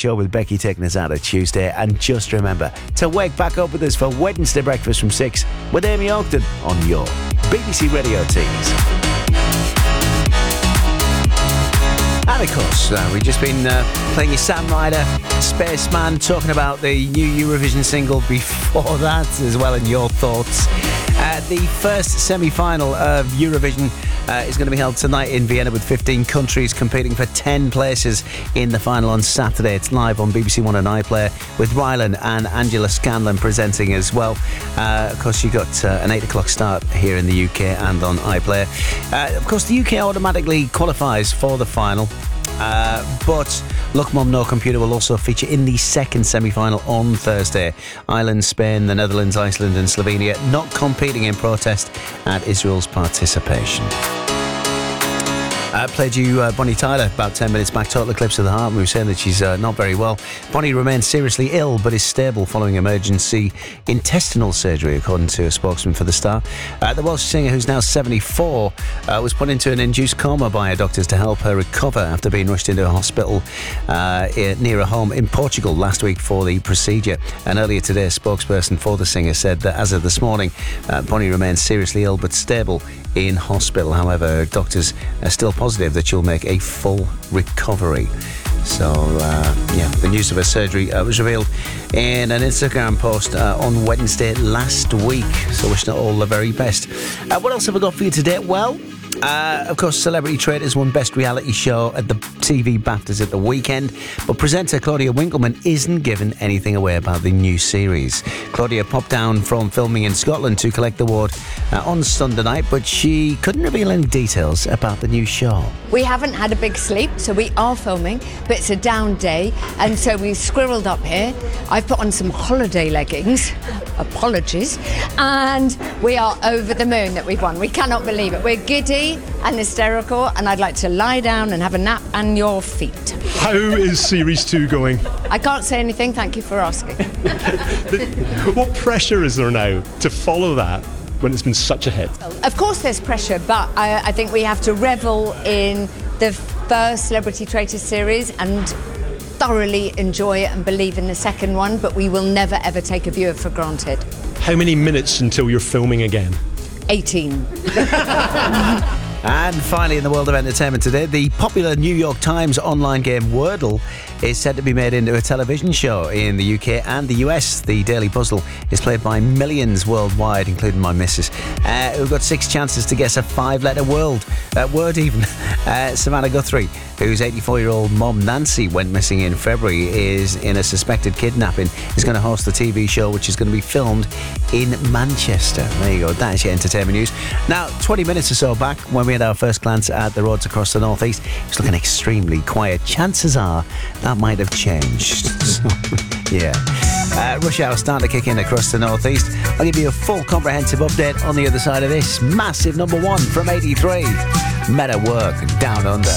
Show with Becky taking us out of Tuesday. And just remember to wake back up with us for Wednesday breakfast from 6 with Amy Ogden on your BBC Radio Tees. And of course, we've just been playing your Sam Ryder, Spaceman, talking about the new Eurovision single before that as well, and your thoughts. The first semi-final of Eurovision is going to be held tonight in Vienna with 15 countries competing for 10 places in the final on Saturday. It's live on BBC One and iPlayer with Rylan and Angela Scanlon presenting as well. Of course, you got an 8 o'clock start here in the UK and on iPlayer. Of course, the UK automatically qualifies for the final. But Look Mum No Computer will also feature in the second semi-final on Thursday. Ireland, Spain, the Netherlands, Iceland and Slovenia not competing in protest at Israel's participation. I played you Bonnie Tyler about 10 minutes back, Total Eclipse of the Heart. We were saying that she's not very well. Bonnie remains seriously ill but is stable following emergency intestinal surgery, according to a spokesman for The Star. The Welsh singer, who's now 74, was put into an induced coma by her doctors to help her recover after being rushed into a hospital near her home in Portugal last week for the procedure. And earlier today, a spokesperson for the singer said that as of this morning, Bonnie remains seriously ill but stable in hospital. However, doctors are still positive that she'll make a full recovery. So, the news of her surgery was revealed in an Instagram post on Wednesday last week. So wishing her all the very best. What else have I got for you today? Well, of course, Celebrity Traitors won Best Reality Show at the TV BAFTAs at the weekend, but presenter Claudia Winkleman isn't giving anything away about the new series. Claudia popped down from filming in Scotland to collect the award on Sunday night, but she couldn't reveal any details about the new show. We haven't had a big sleep, so we are filming, but it's a down day, and so we've squirreled up here. I've put on some holiday leggings, apologies, and we are over the moon that we've won. We cannot believe it. We're giddy and hysterical, and I'd like to lie down and have a nap on your feet. How is Series 2 going? I can't say anything, thank you for asking. What pressure is there now to follow that when it's been such a hit? Of course there's pressure, but I think we have to revel in the first Celebrity Traitors series and thoroughly enjoy it and believe in the second one, but we will never ever take a viewer for granted. How many minutes until you're filming again? 18. And finally, in the world of entertainment today, the popular New York Times online game Wordle is said to be made into a television show in the UK and the US. The Daily Puzzle is played by millions worldwide, including my missus, who got 6 chances to guess a 5-letter word even. Savannah Guthrie, whose 84-year-old mom Nancy went missing in February, is in a suspected kidnapping, is going to host the TV show, which is going to be filmed in Manchester. There you go, that's your entertainment news. Now, 20 minutes or so back, when we had our first glance at the roads across the northeast, it's looking extremely quiet. Chances are that might have changed. Rush hour starting to kick in across the northeast. I'll give you a full comprehensive update on the other side of this. Massive number 1 from 83. Meta Work, Down Under.